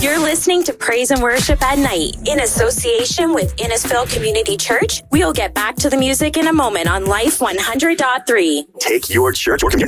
You're listening to Praise and Worship at Night in association with Innisfil Community Church. We'll get back to the music in a moment on Life 100.3. Take your church or community